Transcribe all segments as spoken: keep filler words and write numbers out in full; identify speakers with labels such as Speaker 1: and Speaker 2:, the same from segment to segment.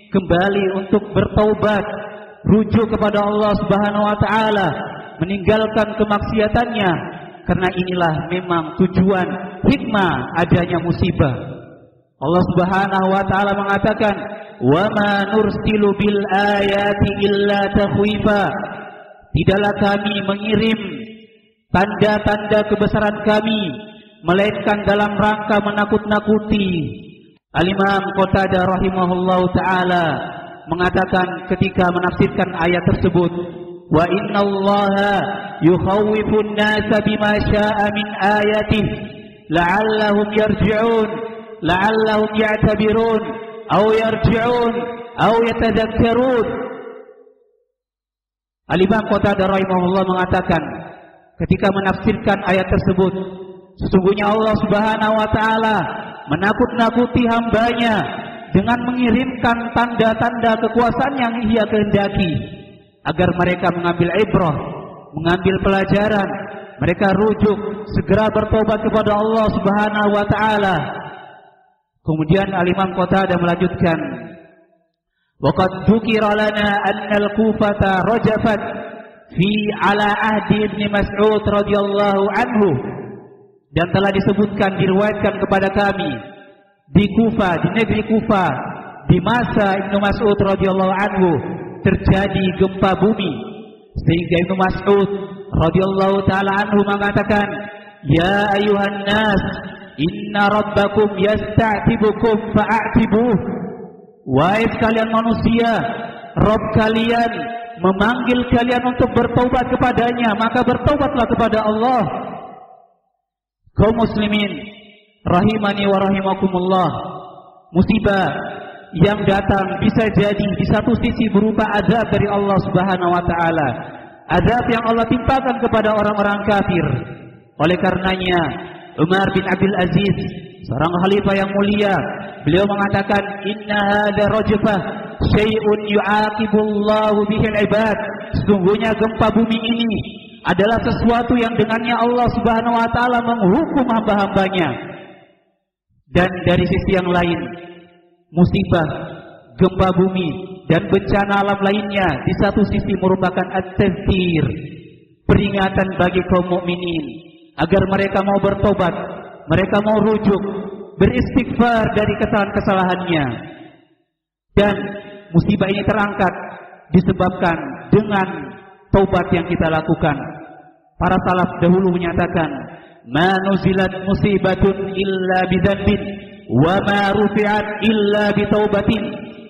Speaker 1: kembali untuk bertaubat, rujuk kepada Allah Subhanahu wa taala, meninggalkan kemaksiatannya, karena inilah memang tujuan hikmah adanya musibah. Allah Subhanahu wa taala mengatakan, "Wa ma nursilu bil ayati illa takhwifa." Tidaklah kami mengirim tanda-tanda kebesaran kami melainkan dalam rangka menakut-nakuti. Al-Imam Qatadah rahimahullahu taala mengatakan ketika menafsirkan ayat tersebut, wa innallaha yukhawwifun nasa bima syaa min ayatihi la'allahum yarji'un la'allahum ya'tabirun aw yarji'un aw yatadhakkarun. Al-Imam Qatadah rahimahullah mengatakan ketika menafsirkan ayat tersebut, sesungguhnya Allah Subhanahu wa taala menakut-nakuti hambanya dengan mengirimkan tanda-tanda kekuasaan yang Ia kehendaki agar mereka mengambil ibrah, mengambil pelajaran, mereka rujuk, segera bertobat kepada Allah Subhanahu wa taala. Kemudian Al-Imam Qatadah melanjutkan, wa qad dzukira lana anna al-Kufata rajafat fi ala ahdi Ibnu Mas'ud radhiyallahu anhu, dan telah disebutkan, diriwayatkan kepada kami di Kufah, di negeri Kufah, di masa Ibnu Mas'ud radhiyallahu anhu terjadi gempa bumi, sehingga Ibnu Mas'ud radhiyallahu taala anhu mengatakan, ya ayuhan nas, inna rabbakum yasta'tibukum fa'atibuh. Wahai sekalian manusia, Rabb kalian memanggil kalian untuk bertaubat kepadanya, maka bertaubatlah kepada Allah. Kaum muslimin rahimani wa rahimakumullah, musibah yang datang bisa jadi di satu sisi berupa azab dari Allah Subhanahu wa taala, azab yang Allah timpakan kepada orang-orang kafir. Oleh karenanya Umar bin Abdul Aziz, seorang khalifah yang mulia, beliau mengatakan, inna hadza rajfah syai'un yu'aqibullahu bihil ibad. Sesungguhnya gempa bumi ini adalah sesuatu yang dengannya Allah Subhanahu wa taala menghukum hamba-hambanya. Dan dari sisi yang lain, musibah, gempa bumi dan bencana alam lainnya di satu sisi merupakan at-tazkir, peringatan bagi kaum mukminin agar mereka mau bertobat, mereka mau rujuk, beristighfar dari kesalahan-kesalahannya. Dan musibah ini terangkat disebabkan dengan taubat yang kita lakukan. Para salaf dahulu menyatakan, ma nuzilat musibatun illa bidzanbin wa ma rufi'at illa bitaubatin.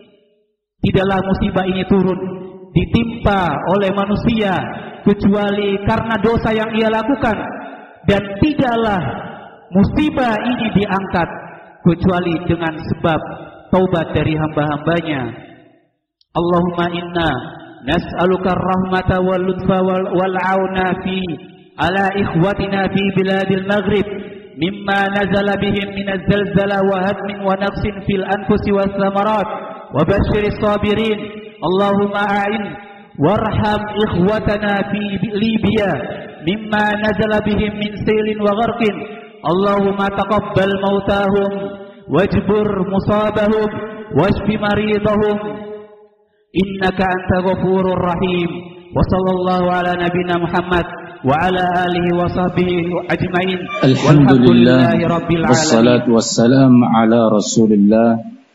Speaker 1: Tidaklah musibah ini turun, ditimpa oleh manusia kecuali karena dosa yang ia lakukan, dan tidaklah musibah ini diangkat kecuali dengan sebab taubat dari hamba-hambanya. Allahumma inna nas'aluka ar-rahmata wal lutfa wal auna fi ala ikhwatina fi biladil maghrib mimma nazala bihim min az-zalzala wa hadmin wa naqsin fil anfusi was thamarat wa bashiris sabirin. Allahumma a'in warham ikhwatana fi Libya mimma nazala bihim min sailin wa gharqin. Allahumma taqabbal mautahum wajbur musabahum washfi maridahum innaka anta ghafurur rahim. Wa sallallahu ala nabiyyina Muhammad wa ala alihi wa sahbihi ajmain. Alhamdulillahi rabbil alamin.
Speaker 2: Wassalatu wassalamu ala Rasulillah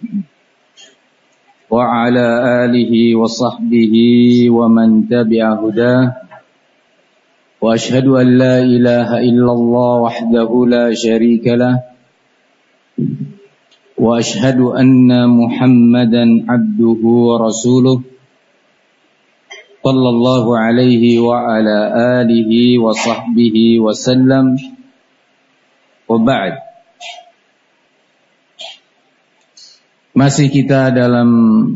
Speaker 2: wa ala alihi wa sahbihi wa man tabi'a hudah. Wa ashhadu an la ilaha illallah wahdahu la syarika lah wa ashhadu anna Muhammadan abduhu wa rasuluh sallallahu alaihi wa ala alihi wa sahbihi wa sallam. Wa ba'd. Masih kita dalam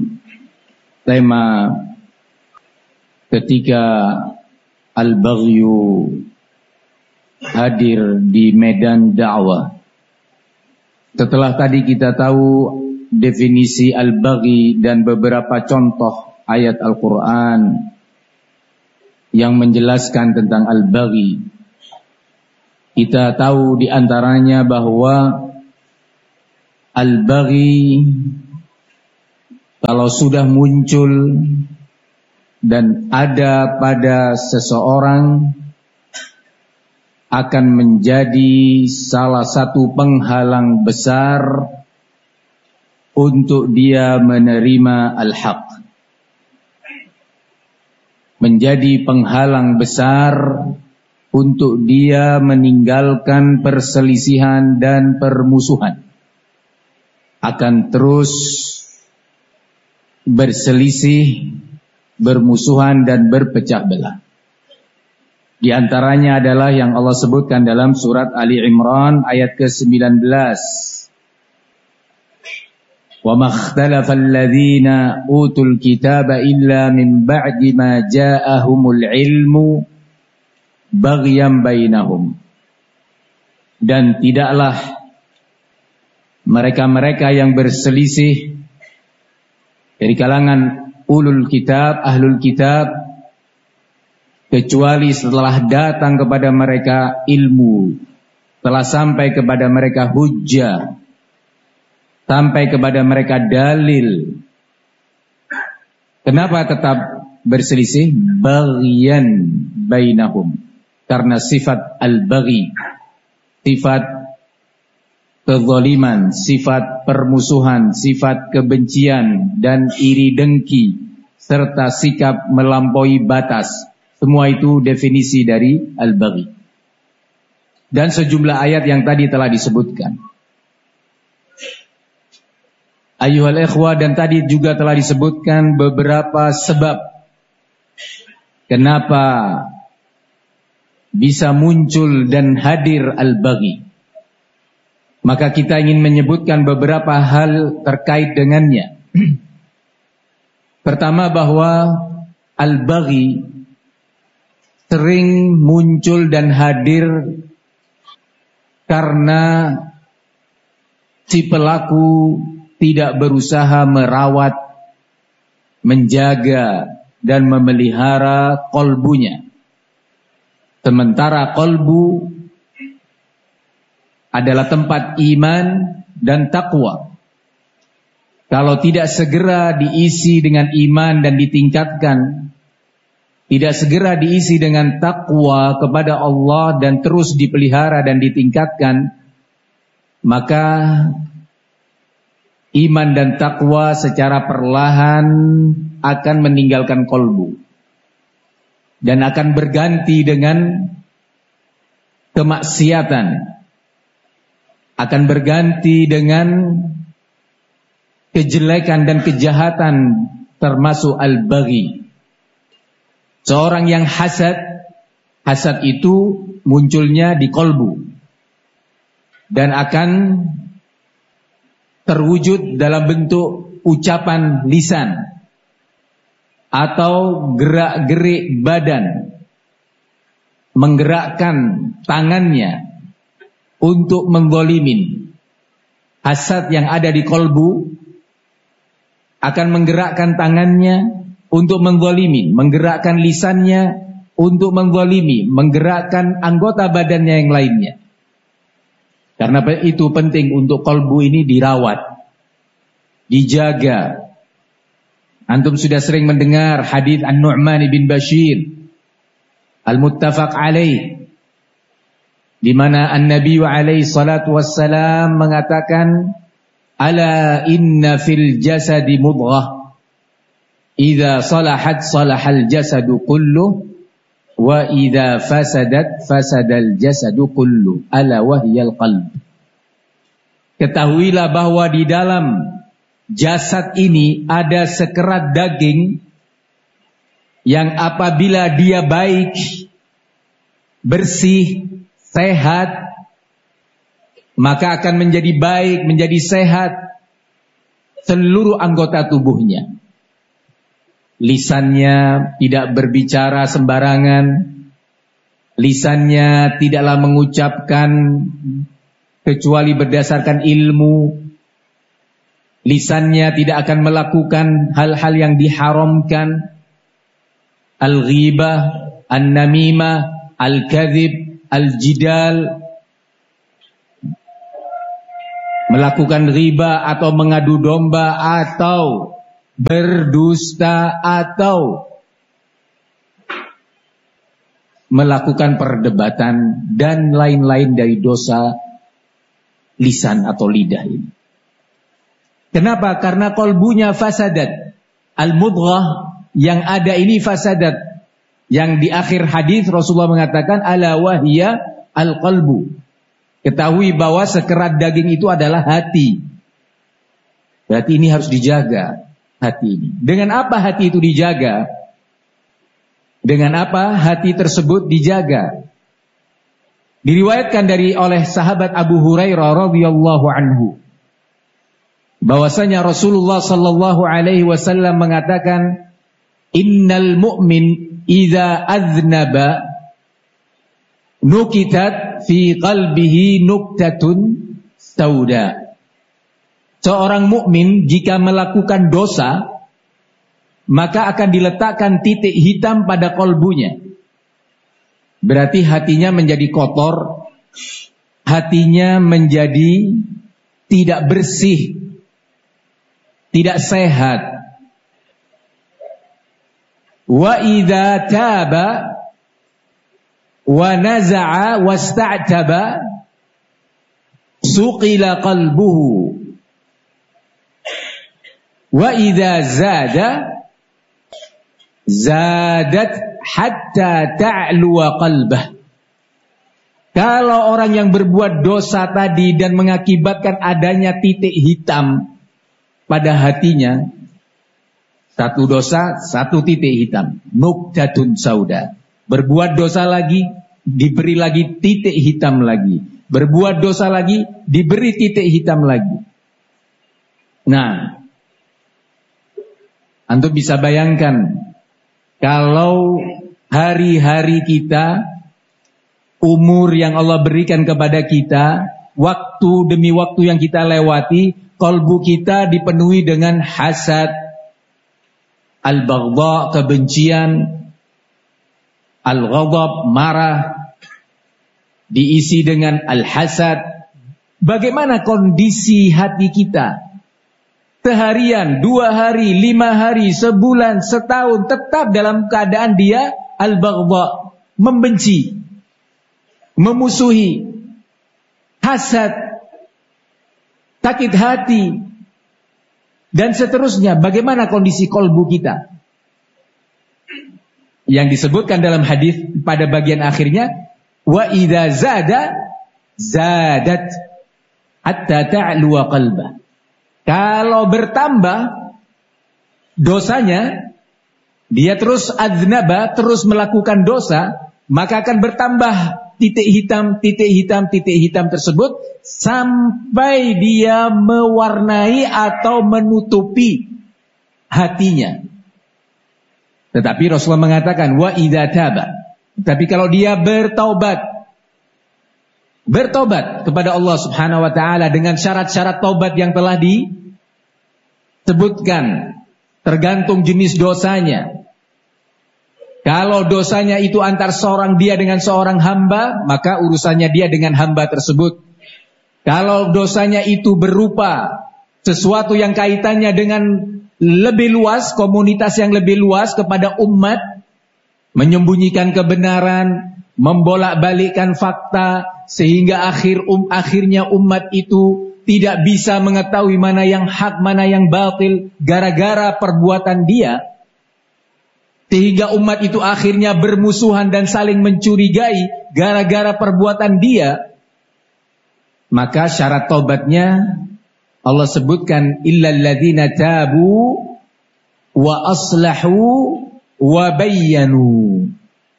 Speaker 2: tema ketika al-baghyu hadir di medan dakwah. Setelah tadi kita tahu definisi al-baghi dan beberapa contoh ayat Al-Quran yang menjelaskan tentang al-baghi, kita tahu di antaranya bahwa al-baghi kalau sudah muncul dan ada pada seseorang akan menjadi salah satu penghalang besar untuk dia menerima al-haq. Menjadi penghalang besar untuk dia meninggalkan perselisihan dan permusuhan. Akan terus berselisih, bermusuhan dan berpecah belah. Di antaranya adalah yang Allah sebutkan dalam surat Ali Imran ayat ke sembilan belas. وَمَا اخْتَلَفَ الَّذِينَ أُوتُوا الْكِتَابَ إِلَّا مِنْ بَعْدِ مَا جَاءَهُمُ الْعِلْمُ بَغْيًا بَيْنَهُمْ. Dan tidaklah mereka-mereka yang berselisih dari kalangan ulul kitab, ahlul kitab, kecuali setelah datang kepada mereka ilmu, telah sampai kepada mereka hujjah, sampai kepada mereka dalil. Kenapa tetap berselisih? Baghyan bainahum. Karena sifat al-baghi, sifat kezaliman, sifat permusuhan, sifat kebencian dan iri dengki, serta sikap melampaui batas. Semua itu definisi dari al-baghi. Dan sejumlah ayat yang tadi telah disebutkan. Ayuhal ikhwah, dan tadi juga telah disebutkan beberapa sebab kenapa bisa muncul dan hadir al-baghi. Maka kita ingin menyebutkan beberapa hal terkait dengannya. Pertama, bahwa al-baghi sering muncul dan hadir karena si pelaku tidak berusaha merawat, menjaga dan memelihara kolbunya. Sementara kolbu adalah tempat iman dan takwa. Kalau tidak segera diisi dengan iman dan ditingkatkan, tidak segera diisi dengan takwa kepada Allah dan terus dipelihara dan ditingkatkan, maka iman dan takwa secara perlahan akan meninggalkan kolbu dan akan berganti dengan kemaksiatan, akan berganti dengan kejelekan dan kejahatan, termasuk al-baghi. Seorang yang hasad, hasad itu munculnya di kolbu dan akan terwujud dalam bentuk ucapan lisan atau gerak-gerik badan, menggerakkan tangannya untuk menggolimin. Hasad yang ada di kolbu akan menggerakkan tangannya untuk menggolimi, menggerakkan lisannya untuk menggolimi, menggerakkan anggota badannya yang lainnya. Karena itu penting untuk kolbu ini dirawat, dijaga. Antum sudah sering mendengar hadis An-Nu'man bin Bashir Al-Muttafaq alaih, di mana An-Nabi alaihi salatu wassalam mengatakan, ala inna fil jasadi mudghah idza salahat salahal jasadu kullu wa idza fasadat fasadal jasadu kullu ala wahyal qalb. Ketahuilah bahwa di dalam jasad ini ada sekerat daging yang apabila dia baik, bersih, sehat, maka akan menjadi baik, menjadi sehat seluruh anggota tubuhnya. Lisannya tidak berbicara sembarangan, lisannya tidaklah mengucapkan kecuali berdasarkan ilmu, lisannya tidak akan melakukan hal-hal yang diharamkan, al-ghibah, an-namimah, al-kadhib, al-jidal, melakukan riba atau mengadu domba atau berdusta, atau melakukan perdebatan dan lain-lain dari dosa lisan atau lidah ini. Kenapa? Karena kolbunya fasadat. Al-mudghah yang ada ini fasadat. Yang di akhir hadis Rasulullah mengatakan ala wahya al-qalbu. Ketahui bahwa sekerat daging itu adalah hati. Berarti ini harus dijaga hati ini. Dengan apa hati itu dijaga? Dengan apa hati tersebut dijaga? Diriwayatkan dari oleh sahabat Abu Hurairah radhiyallahu anhu bahwasanya Rasulullah sallallahu alaihi wasallam mengatakan, innal mu'min idza aznaba nukitat fi qalbihi nuktatun sauda. Seorang mukmin jika melakukan dosa, maka akan diletakkan titik hitam pada kolbunya. Berarti hatinya menjadi kotor, hatinya menjadi tidak bersih, tidak sehat. Wa idza taba wa naza'a wasta'taba suqila qalbuhu. Wa idza zada zadat hatta ta'luwa qalbah. Kalau orang yang berbuat dosa tadi dan mengakibatkan adanya titik hitam pada hatinya, satu dosa, satu titik hitam, nuktatun sauda. Berbuat dosa lagi, diberi lagi titik hitam lagi. Berbuat dosa lagi, diberi titik hitam lagi. Nah, antum bisa bayangkan kalau hari-hari kita, umur yang Allah berikan kepada kita, waktu demi waktu yang kita lewati, kalbu kita dipenuhi dengan hasad, al-baghdha, kebencian, al-ghadab, marah, diisi dengan al-hasad. Bagaimana kondisi hati kita? Seharian, dua hari, lima hari, sebulan, setahun, tetap dalam keadaan dia al-baghdha, membenci, memusuhi, hasad, sakit hati, dan seterusnya. Bagaimana kondisi kolbu kita? Yang disebutkan dalam hadis pada bagian akhirnya, wa idza zada zadat hatta ta'luwa qalbah. Kalau bertambah dosanya, dia terus adznaba, terus melakukan dosa, maka akan bertambah titik hitam, titik hitam, titik hitam tersebut sampai dia mewarnai atau menutupi hatinya. Tetapi Rasulullah mengatakan wa idza taba. Tapi kalau dia bertaubat, bertobat kepada Allah Subhanahu wa taala dengan syarat-syarat taubat yang telah disebutkan, tergantung jenis dosanya. Kalau dosanya itu antar seorang dia dengan seorang hamba, maka urusannya dia dengan hamba tersebut. Kalau dosanya itu berupa sesuatu yang kaitannya dengan lebih luas, komunitas yang lebih luas kepada umat, menyembunyikan kebenaran, membolak-balikkan fakta, sehingga akhir um, akhirnya umat itu tidak bisa mengetahui mana yang hak, mana yang batil, gara-gara perbuatan dia, sehingga umat itu akhirnya bermusuhan dan saling mencurigai gara-gara perbuatan dia, maka syarat taubatnya Allah sebutkan illal ladzina tabu wa aslahu wa bayyanu.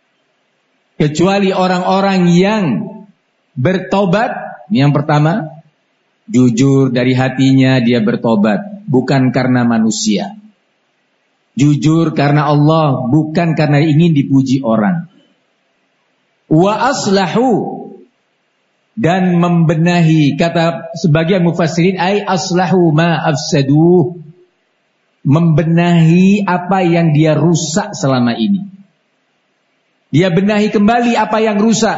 Speaker 2: Kecuali orang-orang yang bertobat. Yang pertama, jujur dari hatinya dia bertobat, bukan karena manusia. Jujur karena Allah, bukan karena ingin dipuji orang. Wa aslahu, dan membenahi, kata sebagian mufassirin, ay aslahu ma afsaduh, membenahi apa yang dia rusak selama ini. Dia benahi kembali apa yang rusak,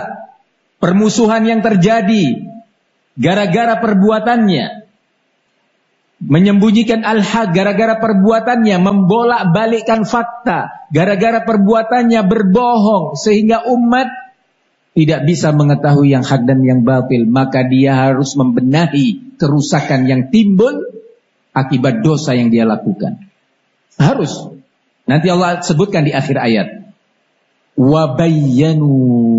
Speaker 2: permusuhan yang terjadi gara-gara perbuatannya. menyembunyikan al-haq gara-gara perbuatannya membolak-balikkan fakta, gara-gara perbuatannya berbohong sehingga umat tidak bisa mengetahui yang hak dan yang batil, maka dia harus membenahi kerusakan yang timbul akibat dosa yang dia lakukan. Harus. Nanti Allah sebutkan di akhir ayat. Wa bayyanu.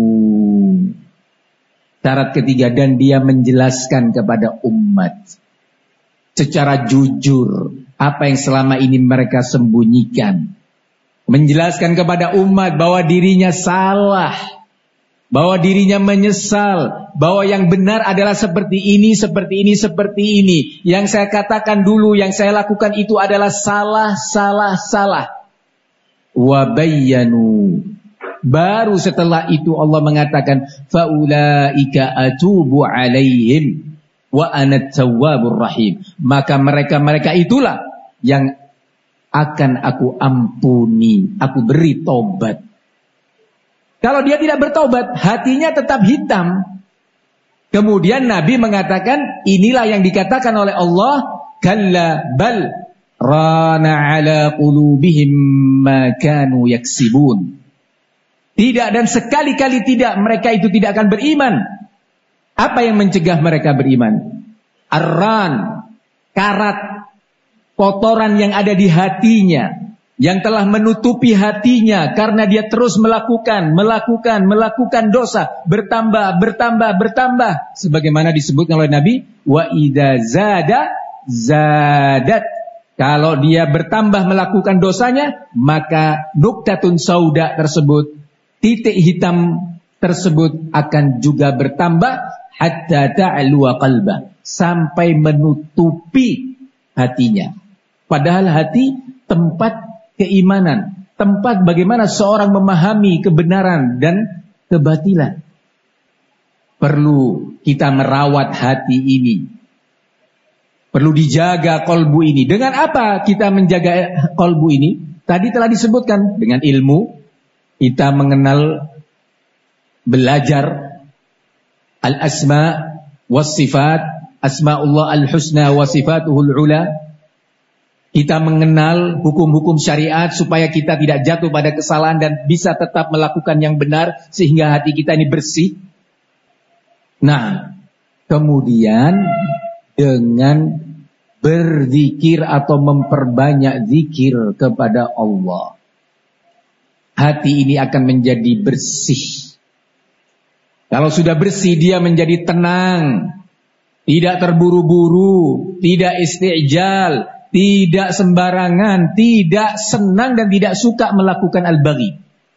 Speaker 2: Syarat ketiga, dan dia menjelaskan kepada umat secara jujur apa yang selama ini mereka sembunyikan. Menjelaskan kepada umat bahwa dirinya salah, bahwa dirinya menyesal, bahwa yang benar adalah seperti ini, seperti ini, seperti ini. Yang saya katakan dulu, yang saya lakukan itu adalah salah, salah, salah. Wa bayyanu. Baru setelah itu Allah mengatakan, faulaika atubu alaihim wa ana tawwabur rahim. Maka mereka-mereka itulah yang akan aku ampuni, aku beri tobat. Kalau dia tidak bertobat, hatinya tetap hitam. Kemudian Nabi mengatakan, inilah yang dikatakan oleh Allah, kalla bal rana ala qulubihim ma kanu yaksibun. Tidak, dan sekali-kali tidak, mereka itu tidak akan beriman. Apa yang mencegah mereka beriman? Arran, karat, kotoran yang ada di hatinya, yang telah menutupi hatinya karena dia terus melakukan, melakukan, melakukan dosa, bertambah, bertambah, bertambah. Sebagaimana disebutkan oleh Nabi, wa idza zada zadat. Kalau dia bertambah melakukan dosanya, maka nuktatun sauda tersebut, titik hitam tersebut akan juga bertambah hatta ta'luwa qalbah, sampai menutupi hatinya. Padahal hati tempat keimanan, tempat bagaimana seorang memahami kebenaran dan kebatilan. Perlu kita merawat hati ini. Perlu dijaga kolbu ini. Dengan apa kita menjaga kolbu ini? Tadi telah disebutkan dengan ilmu. Kita mengenal, belajar al-asma was sifat, asma'ullah al-husna wa sifatuhul ula. Kita mengenal hukum-hukum syariat supaya kita tidak jatuh pada kesalahan dan bisa tetap melakukan yang benar sehingga hati kita ini bersih. Nah, kemudian dengan berzikir atau memperbanyak zikir kepada Allah, hati ini akan menjadi bersih. Kalau sudah bersih, dia menjadi tenang, tidak terburu-buru, tidak istijal, tidak sembarangan, tidak senang dan tidak suka melakukan al-baghi.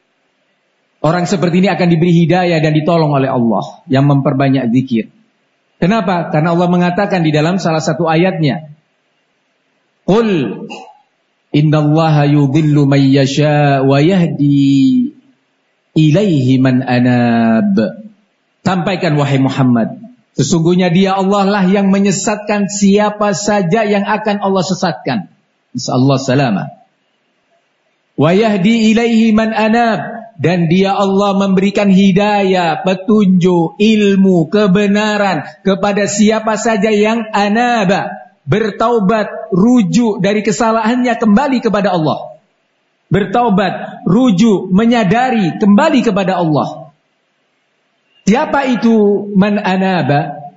Speaker 2: Orang seperti ini akan diberi hidayah dan ditolong oleh Allah yang memperbanyak zikir. Kenapa? Karena Allah mengatakan di dalam salah satu ayatnya, Qul innallaha yudhillu man yasha wa yahdi ilaihi man anab. Sampaikan wahai Muhammad, sesungguhnya dia Allah lah yang menyesatkan siapa saja yang akan Allah sesatkan. Insyaallah salamah. Wa yahdi ilaihi man anab. Dan dia Allah memberikan hidayah, petunjuk, ilmu, kebenaran kepada siapa saja yang anaba, bertaubat, rujuk dari kesalahannya kembali kepada Allah. Bertaubat, rujuk, menyadari, kembali kepada Allah. Siapa itu man anaba?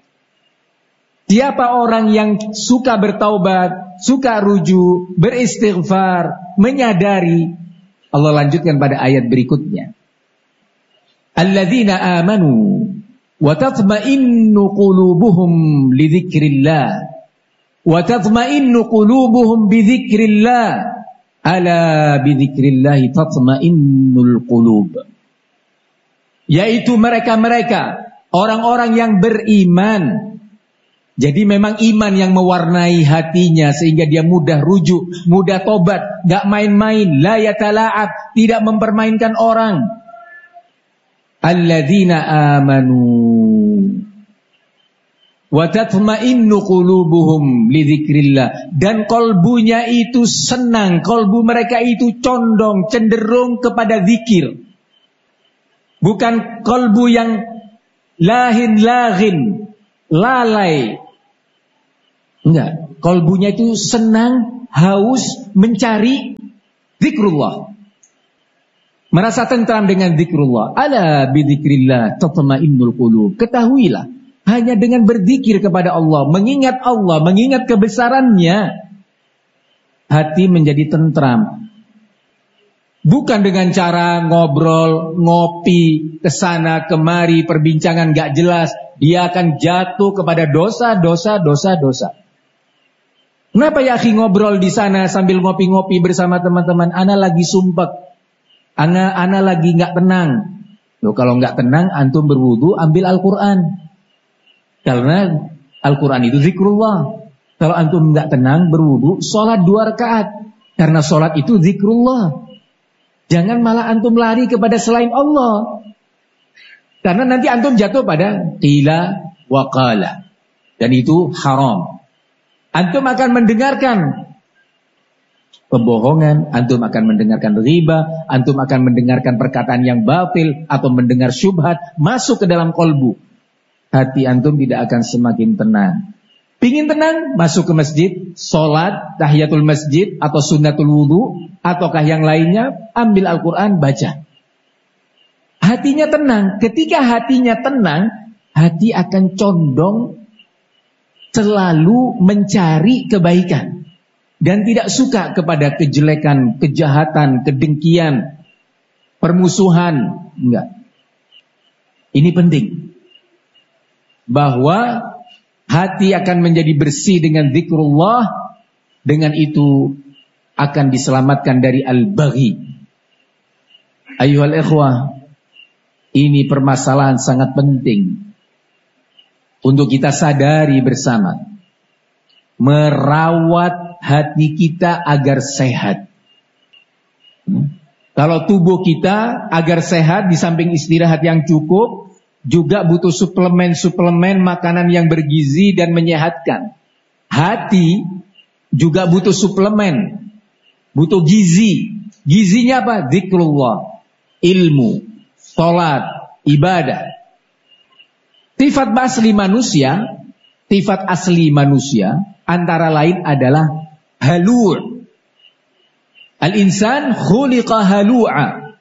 Speaker 2: Siapa orang yang suka bertaubat, suka rujuk, beristighfar, menyadari? Allah lanjutkan pada ayat berikutnya. Alladzina amanu wa tatma'innu qulubuhum li dzikrillah wa tatma'innu qulubuhum bi dzikrillah ala bi dzikrillah tatma'innul qulub. Yaitu mereka-mereka orang-orang yang beriman. Jadi memang iman yang mewarnai hatinya sehingga dia mudah rujuk, mudah tobat, gak main-main, la yatala'ab, tidak mempermainkan orang. Alladzina amanu wa tatma'innu qulubuhum li dzikrillah, dan kolbunya itu senang, kolbu mereka itu condong, cenderung kepada zikir. Bukan kolbu yang lahin-lahin, lalai. Enggak. Kolbunya itu senang, haus, mencari zikrullah. Merasa tentram dengan zikrullah. Ala bidzikrillah tatma'innul qulub. Ketahuilah, hanya dengan berzikir kepada Allah, mengingat Allah, mengingat kebesarannya, hati menjadi tentram. Bukan dengan cara ngobrol, ngopi, kesana kemari, perbincangan gak jelas. Dia akan jatuh kepada dosa, dosa, dosa, dosa. Kenapa ya akhi ngobrol di sana sambil ngopi-ngopi bersama teman-teman? Ana lagi sumpek, ana, ana lagi gak tenang. Loh, kalau gak tenang, antum berwudu, ambil Al-Quran. Karena Al-Quran itu zikrullah. Kalau antum gak tenang, berwudu, sholat dua rakaat. Karena sholat itu zikrullah. Jangan malah antum lari kepada selain Allah. Karena nanti antum jatuh pada qila wa qala. Dan itu haram. Antum akan mendengarkan pembohongan, antum akan mendengarkan riba, antum akan mendengarkan perkataan yang batil, atau mendengar syubhat, masuk ke dalam kolbu. Hati antum tidak akan semakin tenang. Pingin tenang, masuk ke masjid, sholat, tahiyatul masjid, atau sunnatul wudu, ataukah yang lainnya, ambil Al-Quran, baca. Hatinya tenang. Ketika hatinya tenang, hati akan condong selalu mencari kebaikan. Dan tidak suka kepada kejelekan, kejahatan, kedengkian, permusuhan. Enggak. Ini penting. Bahwa hati akan menjadi bersih dengan zikrullah. Dengan itu akan diselamatkan dari al-baghi. Ayyuhal ikhwah, ini permasalahan sangat penting untuk kita sadari bersama. Merawat hati kita agar sehat. Kalau tubuh kita agar sehat, di samping istirahat yang cukup, juga butuh suplemen-suplemen makanan yang bergizi dan menyehatkan. Hati juga butuh suplemen, butuh gizi. Gizinya apa? Zikrullah, ilmu, salat, ibadah. Sifat asli manusia, sifat asli manusia antara lain adalah halu'. Al-insan khuliqa halu'a.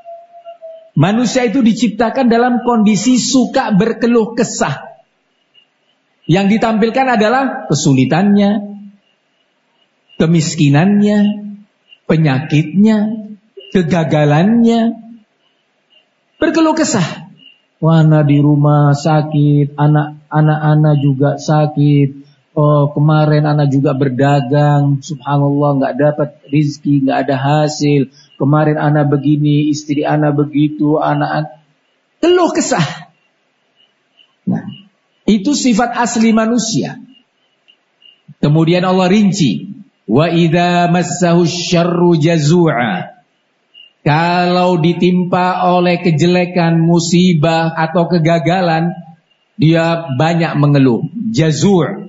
Speaker 2: Manusia itu diciptakan dalam kondisi suka berkeluh kesah. Yang ditampilkan adalah kesulitannya, kemiskinannya, penyakitnya, kegagalannya. Berkeluh kesah. Wah, anak di rumah sakit, anak-anak juga sakit. Oh, kemarin anak juga berdagang, subhanallah, nggak dapat rizki, nggak ada hasil. Kemarin anak begini, istri anak begitu, anak-anak keluh kesah. Nah, itu sifat asli manusia. Kemudian Allah rinci, wa idza massahu syarru jazua. Kalau ditimpa oleh kejelekan, musibah atau kegagalan, dia banyak mengeluh, jazua.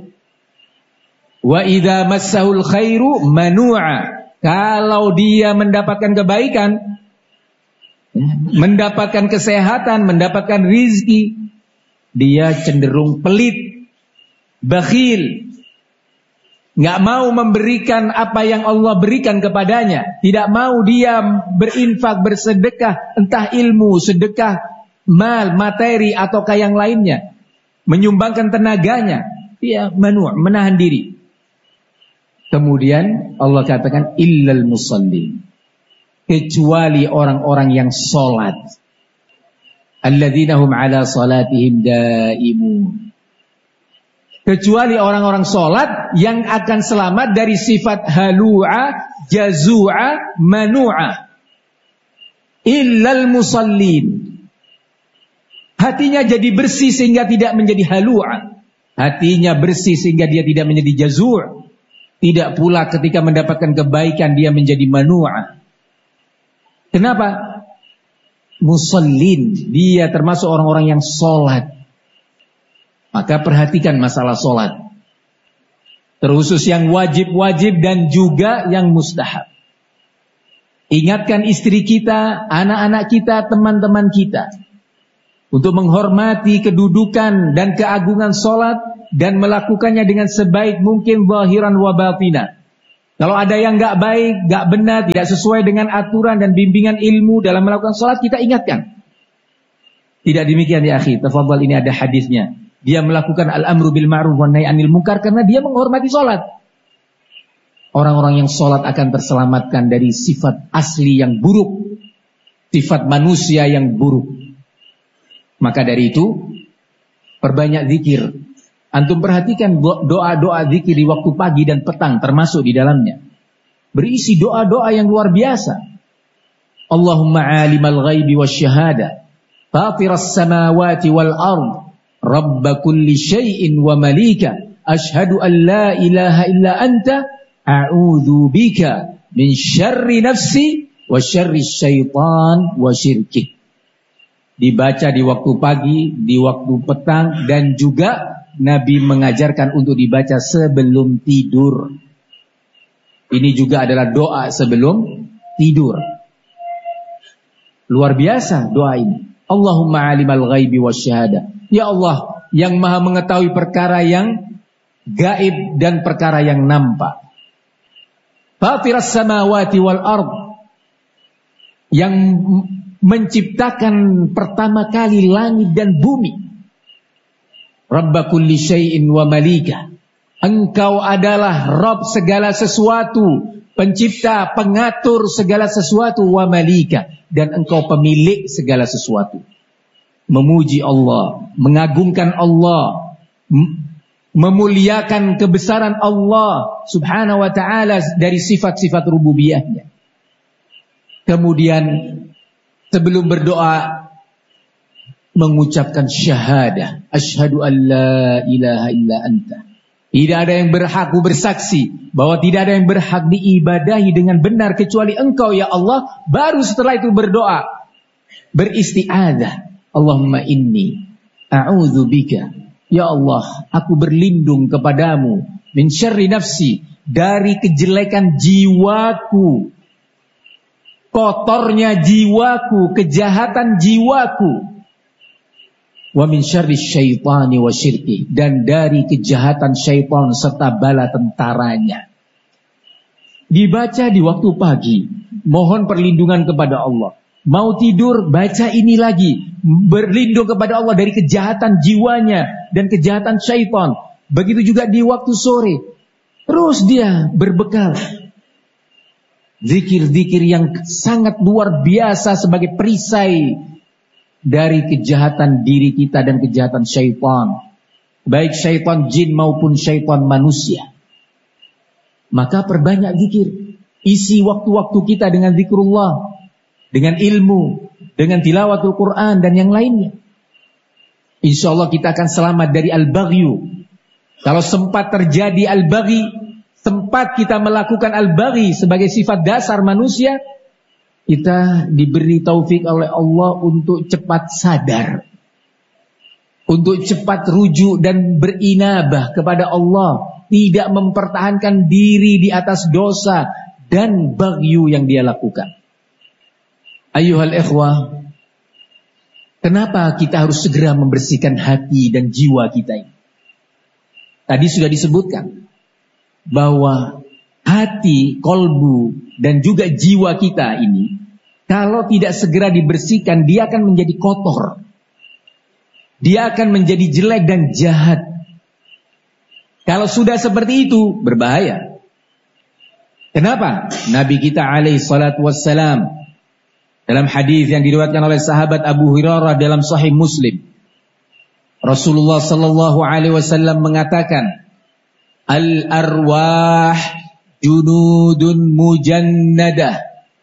Speaker 2: Wa idza massahul khairu manu'a. Kalau dia mendapatkan kebaikan, mendapatkan kesehatan, mendapatkan rizki, dia cenderung pelit, bakhil, nggak mau memberikan apa yang Allah berikan kepadanya, tidak mau dia berinfak, bersedekah, entah ilmu, sedekah, mal, materi, ataukah yang lainnya, menyumbangkan tenaganya, dia manu', menahan diri. Kemudian Allah katakan illal musallin, kecuali orang-orang yang sholat, alladzina hum ala salatihim daimun, kecuali orang-orang sholat yang akan selamat dari sifat halu'a, jazu'a, manu'a. Illal musallin, hatinya jadi bersih sehingga tidak menjadi halu'a, hatinya bersih sehingga dia tidak menjadi jazu'. Tidak pula ketika mendapatkan kebaikan dia menjadi manu'ah. Kenapa? Musallin, dia termasuk orang-orang yang sholat. Maka perhatikan masalah sholat, terkhusus yang wajib-wajib dan juga yang mustahab. Ingatkan istri kita, anak-anak kita, teman-teman kita. untuk menghormati kedudukan dan keagungan sholat dan melakukannya dengan sebaik mungkin zahiran wa batina. Kalau ada yang gak baik, gak benar, tidak sesuai dengan aturan dan bimbingan ilmu dalam melakukan sholat, kita ingatkan. Tidak demikian ya akhi, tafadhal, ini ada hadisnya. Dia melakukan al-amru bil ma'ruf wa nahy anil munkar karena dia menghormati sholat. Orang-orang yang sholat akan terselamatkan dari sifat asli yang buruk, sifat manusia yang buruk. Maka dari itu, perbanyak zikir. Antum perhatikan doa-doa zikir di waktu pagi dan petang termasuk di dalamnya. Berisi doa-doa yang luar biasa. Allahumma alimal ghaibi wasyahada, fatiras samawati wal ard, rabba kulli syai'in wa malika, ashhadu an la ilaha illa anta, a'udzu bika min syarri nafsi wa syarri syaitan wa syirki. Dibaca di waktu pagi, di waktu petang, dan juga Nabi mengajarkan untuk dibaca sebelum tidur. Ini juga adalah doa sebelum tidur. Luar biasa doa ini. Allahumma alimal ghaibi wasyahada. Ya Allah, yang maha mengetahui perkara yang gaib dan perkara yang nampak. Fatiras samawati wal ard, yang menciptakan pertama kali langit dan bumi. Rabba kulli syai'in wa malika. Engkau adalah Rabb segala sesuatu, pencipta, pengatur segala sesuatu, wa malika, dan engkau pemilik segala sesuatu. Memuji Allah, mengagungkan Allah, memuliakan kebesaran Allah subhanahu wa ta'ala dari sifat-sifat rububiyahnya. Kemudian sebelum berdoa mengucapkan syahadah, asyhadu an la ilaha illa anta. Tidak ada yang berhak, bersaksi bahwa tidak ada yang berhak diibadahi dengan benar kecuali Engkau ya Allah. Baru setelah itu berdoa, beristi'adzah. Allahumma inni a'udzu bika, ya Allah, aku berlindung kepadamu, min syarri nafsi, dari kejelekan jiwaku, kotornya jiwaku, kejahatan jiwaku. Wa min syarri syaitani wa syirki, dan dari kejahatan syaitan serta bala tentaranya. Dibaca di waktu pagi, mohon perlindungan kepada Allah. Mau tidur, baca ini lagi, berlindung kepada Allah dari kejahatan jiwanya dan kejahatan syaitan. Begitu juga di waktu sore, terus dia berbekal zikir-zikir yang sangat luar biasa sebagai perisai dari kejahatan diri kita dan kejahatan syaitan, baik syaitan jin maupun syaitan manusia. Maka perbanyak zikir, isi waktu-waktu kita dengan zikrullah, dengan ilmu, dengan tilawatul Quran dan yang lainnya. Insya Allah kita akan selamat dari al-baghyu. Kalau sempat terjadi al-baghi, sempat kita melakukan al-baghi sebagai sifat dasar manusia, kita diberi taufik oleh Allah untuk cepat sadar, untuk cepat rujuk dan berinabah kepada Allah, tidak mempertahankan diri di atas dosa dan baghyu yang dia lakukan. Ayyuhal ikhwah, kenapa kita harus segera membersihkan hati dan jiwa kita ini? Tadi sudah disebutkan bahwa hati, kolbu, dan juga jiwa kita ini, kalau tidak segera dibersihkan, dia akan menjadi kotor. Dia akan menjadi jelek dan jahat. Kalau sudah seperti itu, berbahaya. Kenapa? Nabi kita alaihi salatu wassalam, dalam hadis yang diriwayatkan oleh sahabat Abu Hurairah dalam Sahih Muslim, Rasulullah sallallahu alaihi wasallam mengatakan, al-arwah junudun mujannadah,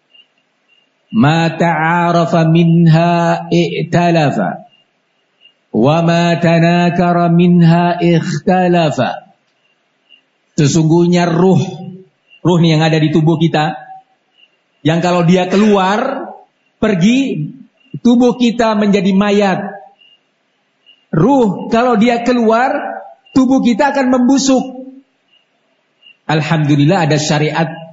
Speaker 2: ma ta'arafa minha i'talafa, wa ma tanakara minha ikhtalafa. Sesungguhnya ruh, ruh yang ada di tubuh kita, yang kalau dia keluar, pergi, tubuh kita menjadi mayat. Ruh kalau dia keluar, tubuh kita akan membusuk. Alhamdulillah ada syariat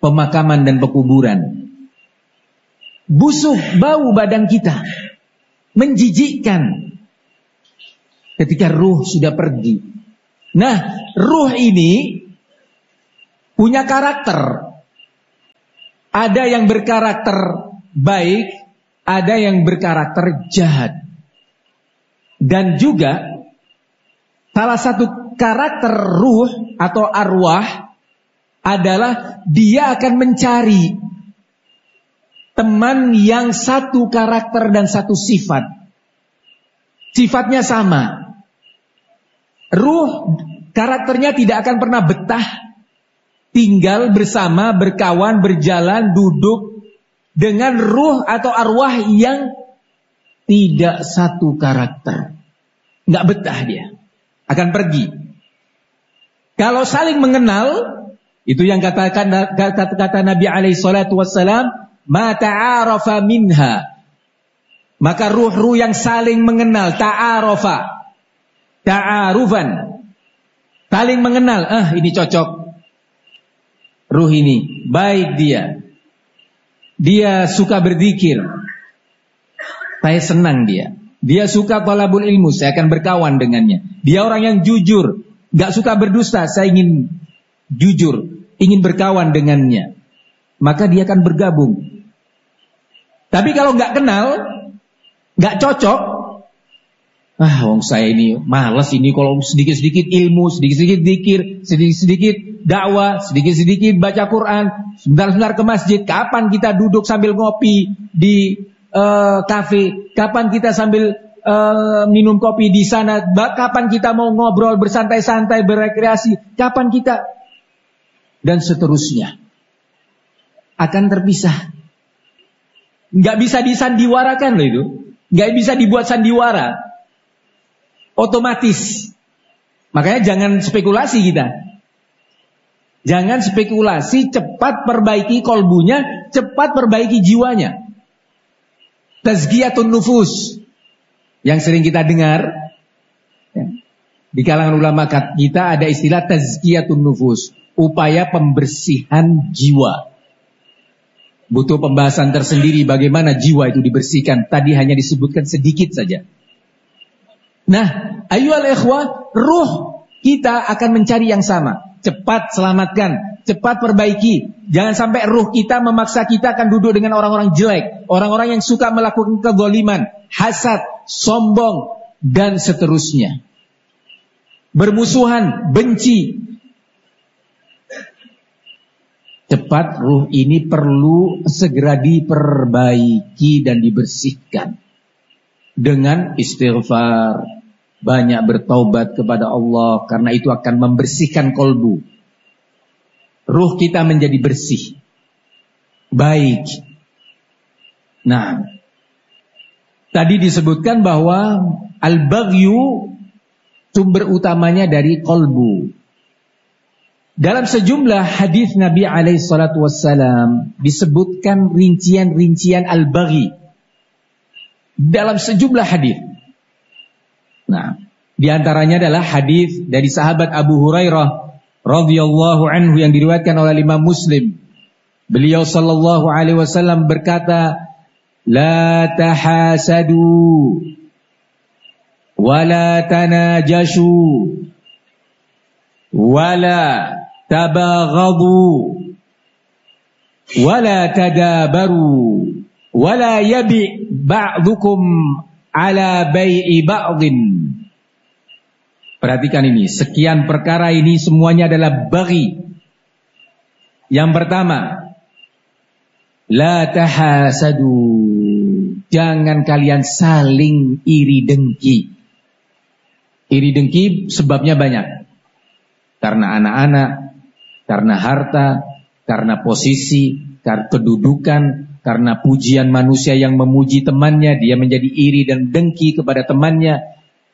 Speaker 2: pemakaman dan pekuburan. Busuk bau badan kita. menjijikkan ketika ruh sudah pergi. Nah, ruh ini punya karakter. Ada yang berkarakter baik, ada yang berkarakter jahat. Dan juga salah satu karakter ruh atau arwah adalah dia akan mencari teman yang satu karakter dan satu sifat. Sifatnya sama. Ruh karakternya tidak akan pernah betah tinggal bersama, berkawan, berjalan, duduk dengan ruh atau arwah yang tidak satu karakter. Nggak betah dia. Akan pergi. Kalau saling mengenal, itu yang katakan kata, kata Nabi alaihi salatu wassalam, ma ta'arafa minha. Maka ruh-ruh yang saling mengenal, ta'arafa, ta'arufan, saling mengenal, ah ini cocok. Ruh ini, baik dia. Dia suka berzikir. Saya senang dia. Dia suka talabul ilmu, saya akan berkawan dengannya. Dia orang yang jujur, gak suka berdusta, saya ingin jujur, ingin berkawan dengannya. Maka dia akan bergabung. Tapi kalau gak kenal, gak cocok, ah wong saya ini malas ini kalau sedikit-sedikit ilmu, sedikit-sedikit zikir, sedikit-sedikit dakwah, sedikit-sedikit baca Quran, sebentar-sebentar ke masjid. Kapan kita duduk sambil ngopi di uh, kafe? Kapan kita sambil uh, minum kopi di sana? Kapan kita mau ngobrol bersantai-santai, berekreasi? Kapan kita? Dan seterusnya. Akan terpisah. Nggak bisa disandiwarakan loh itu. Nggak bisa dibuat sandiwara. Otomatis. Makanya jangan spekulasi kita. Jangan spekulasi, cepat perbaiki kolbunya, cepat perbaiki jiwanya. Tazkiyatun nufus. Yang sering kita dengar. Ya, di kalangan ulama kita ada istilah tazkiyatun nufus. Upaya pembersihan jiwa. Butuh pembahasan tersendiri bagaimana jiwa itu dibersihkan. Tadi hanya disebutkan sedikit saja. Nah, ayyuhal ikhwah, ruh kita akan mencari yang sama. Cepat selamatkan, cepat perbaiki. Jangan sampai ruh kita memaksa kita akan duduk dengan orang-orang jelek, orang-orang yang suka melakukan kezaliman, hasad, sombong, dan seterusnya. Bermusuhan, benci. Cepat ruh ini perlu segera diperbaiki dan dibersihkan. Dengan istighfar, banyak bertaubat kepada Allah, karena itu akan membersihkan kolbu. Ruh kita menjadi bersih, baik. Nah, tadi disebutkan bahwa al-baghyu sumber utamanya dari kolbu. Dalam sejumlah hadis Nabi alaihi salatu wassalam disebutkan rincian-rincian al-baghi. Dalam sejumlah hadis. Nah, di antaranya adalah hadis dari sahabat Abu Hurairah radhiyallahu anhu yang diriwayatkan oleh Imam Muslim. Beliau sallallahu alaihi wasallam berkata, "La tahasadu wa la tanajashu wa la tabaghadu wa la tadabaru wa la yabi' ba'dukum ala bai'i ba'din." Perhatikan ini, sekian perkara ini semuanya adalah baghi. Yang pertama, la tahasadu, jangan kalian saling iri dengki. Iri dengki sebabnya banyak. Karena anak-anak, karena harta, karena posisi, karena kedudukan, karena pujian manusia yang memuji temannya, dia menjadi iri dan dengki kepada temannya,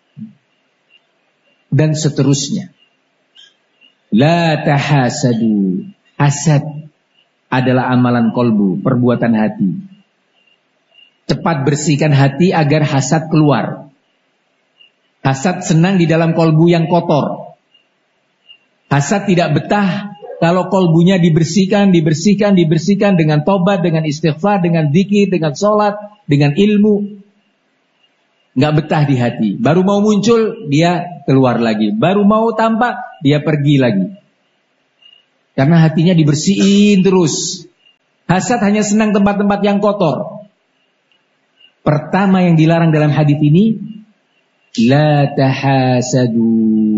Speaker 2: dan seterusnya. La tahasadu, hasad adalah amalan kolbu, perbuatan hati. Cepat bersihkan hati agar hasad keluar. Hasad senang di dalam kolbu yang kotor. Hasad tidak betah kalau kolbunya dibersihkan, dibersihkan, dibersihkan dengan tobat, dengan istighfar, dengan zikir, dengan sholat, dengan ilmu. nggak betah di hati. Baru mau muncul, dia keluar lagi. Baru mau tampak, dia pergi lagi. Karena hatinya dibersihin terus. Hasad hanya senang tempat-tempat yang kotor. Pertama yang dilarang dalam hadis ini, la tahasadu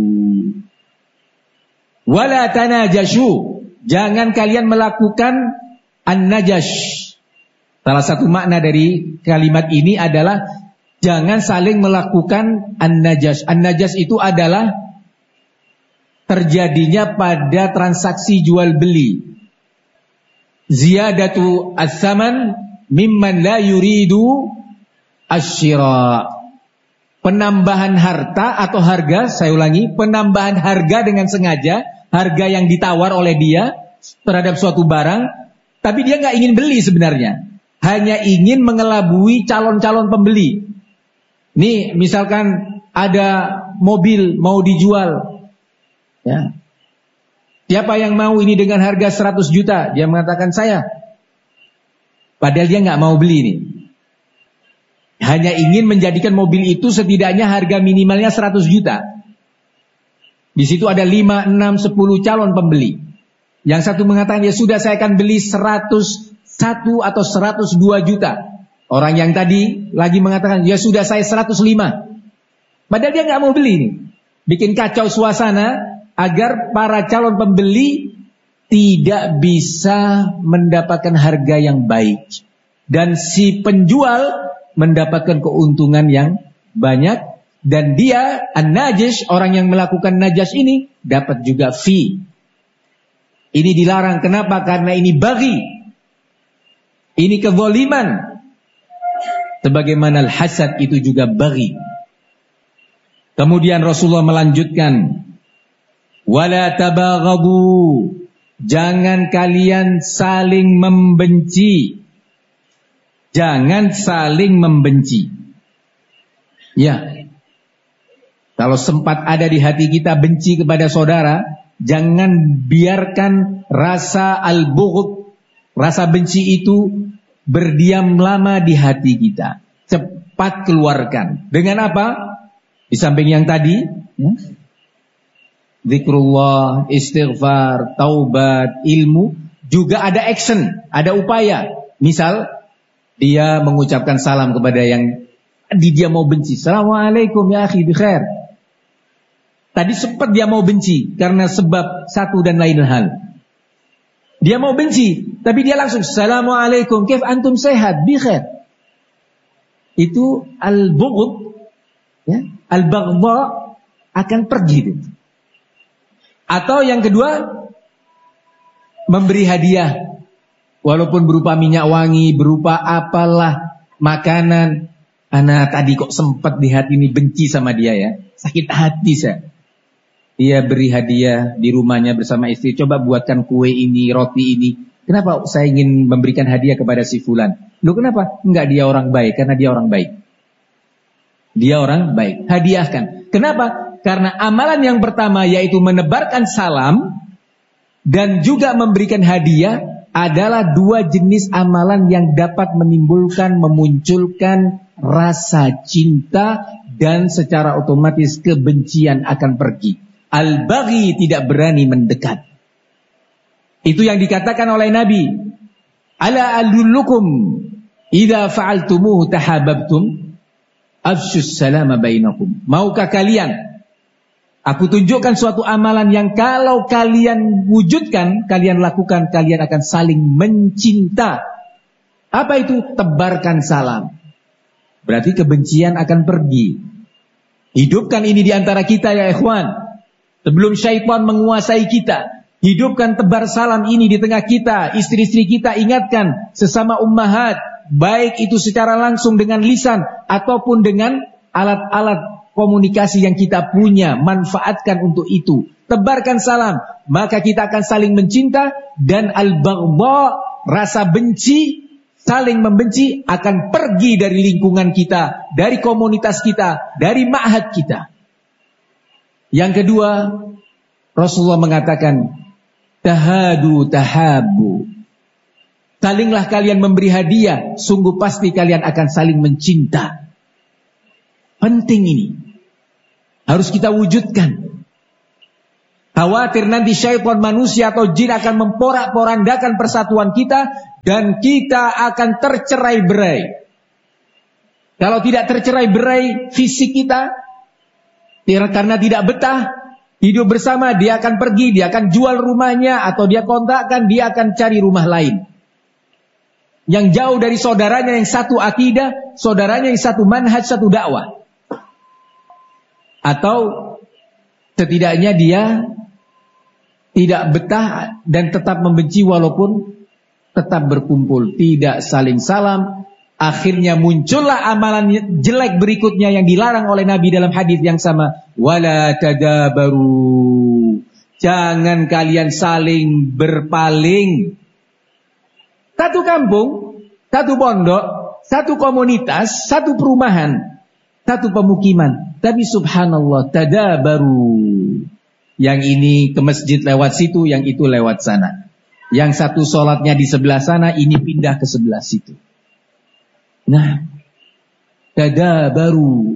Speaker 2: wala tanajashu. Jangan kalian melakukan an-najash. Salah satu makna dari kalimat ini adalah jangan saling melakukan an-najash. An-najash itu adalah terjadinya pada transaksi jual beli. Ziyadatu as-saman mimman la yuridu asy-syira. Penambahan harta atau harga, saya ulangi, penambahan harga dengan sengaja, harga yang ditawar oleh dia terhadap suatu barang, tapi dia nggak ingin beli sebenarnya, hanya ingin mengelabui calon-calon pembeli. Nih, misalkan ada mobil mau dijual, ya. Siapa yang mau ini dengan harga seratus juta? Dia mengatakan saya. Padahal dia nggak mau beli ini. Hanya ingin menjadikan mobil itu setidaknya harga minimalnya seratus juta. Di situ ada lima, enam, sepuluh calon pembeli. Yang satu mengatakan, ya sudah saya akan beli seratus satu atau seratus dua juta. Orang yang tadi lagi mengatakan, ya sudah saya seratus lima. Padahal dia nggak mau beli ini. Bikin kacau suasana agar para calon pembeli tidak bisa mendapatkan harga yang baik. Dan si penjual mendapatkan keuntungan yang banyak. Dan dia, an-najish, orang yang melakukan najas ini, dapat juga fee. Ini dilarang. Kenapa? Karena ini baghi. Ini kezaliman. Sebagaimana al-hasad itu juga baghi. Kemudian Rasulullah melanjutkan, wala tabaghadu. Jangan kalian saling membenci. Jangan saling membenci. Ya. Kalau sempat ada di hati kita benci kepada saudara, jangan biarkan rasa al-bughd, rasa benci itu berdiam lama di hati kita. Cepat keluarkan. Dengan apa? Di samping yang tadi, ya, zikrullah, istighfar, taubat, ilmu, juga ada action, ada upaya. Misal, dia mengucapkan salam kepada yang di dia mau benci. Assalamualaikum ya akhi, bi khair. Tadi sempat dia mau benci karena sebab satu dan lain hal. Dia mau benci, tapi dia langsung Assalamualaikum, kaif antum sehat, bi khair. Itu al-bughd, ya, al-baghdha akan pergi. Atau yang kedua, memberi hadiah, walaupun berupa minyak wangi, berupa apalah makanan. Anak tadi kok sempat di hati ini benci sama dia ya, sakit hati saya. Dia beri hadiah di rumahnya bersama istri. Coba buatkan kue ini, roti ini. Kenapa saya ingin memberikan hadiah kepada si fulan? Loh kenapa? Enggak, dia orang baik. Karena dia orang baik. Dia orang baik. Hadiahkan. Kenapa? Karena amalan yang pertama yaitu menebarkan salam dan juga memberikan hadiah adalah dua jenis amalan yang dapat menimbulkan, memunculkan rasa cinta dan secara otomatis kebencian akan pergi. Al-baghi tidak berani mendekat. Itu yang dikatakan oleh Nabi. Ala adullukum idza fa'altumuhu tahabbtum afshus salama bainakum. Maukah kalian aku tunjukkan suatu amalan yang kalau kalian wujudkan, kalian lakukan, kalian akan saling mencinta. Apa itu? Tebarkan salam. Berarti kebencian akan pergi. Hidupkan ini di antara kita ya ikhwan. Sebelum syaitan menguasai kita, hidupkan tebar salam ini di tengah kita. Istri-istri kita ingatkan sesama ummahat, baik itu secara langsung dengan lisan ataupun dengan alat-alat komunikasi yang kita punya, manfaatkan untuk itu. Tebarkan salam, maka kita akan saling mencinta dan al-baghdha, rasa benci, saling membenci akan pergi dari lingkungan kita, dari komunitas kita, dari ma'had kita. Yang kedua, Rasulullah mengatakan, tahadu tahabu. Salinglah kalian memberi hadiah, sungguh pasti kalian akan saling mencinta. Penting ini. Harus kita wujudkan. Khawatir nanti syaitan manusia atau jin akan memporak-porandakan persatuan kita dan kita akan tercerai-berai. Kalau tidak tercerai-berai fisik kita, karena tidak betah hidup bersama, dia akan pergi, dia akan jual rumahnya atau dia kontrakkan, dia akan cari rumah lain. Yang jauh dari saudaranya yang satu akidah, saudaranya yang satu manhaj, satu dakwah. Atau setidaknya dia tidak betah dan tetap membenci walaupun tetap berkumpul, tidak saling salam. Akhirnya muncullah amalan jelek berikutnya yang dilarang oleh Nabi dalam hadis yang sama. Wala tadabaru. Jangan kalian saling berpaling. Satu kampung, satu pondok, satu komunitas, satu perumahan, satu pemukiman. Tapi subhanallah, tadabaru. Yang ini ke masjid lewat situ, yang itu lewat sana. Yang satu sholatnya di sebelah sana, ini pindah ke sebelah situ. Nah, tadabaru.